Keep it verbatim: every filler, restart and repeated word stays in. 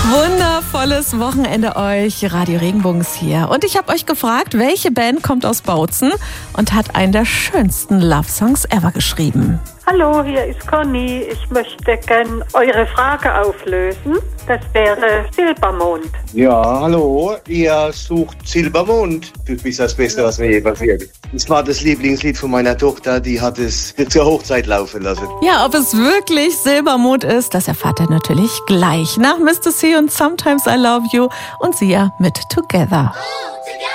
Wundervolles Wochenende euch. Radio Regenbogen ist hier. Und ich habe euch gefragt, welche Band kommt aus Bautzen und hat einen der schönsten Love-Songs ever geschrieben. Hallo, hier ist Conny. Ich möchte gerne eure Frage auflösen. Das wäre Silbermond. Ja, hallo. Ihr sucht Silbermond. Du bist das Beste, was mir je passiert. Das war das Lieblingslied von meiner Tochter. Die hat es zur Hochzeit laufen lassen. Ja, ob es wirklich Silbermond ist, das erfahrt ihr natürlich gleich nach Mister C und Sometimes I Love You und Sia mit Together.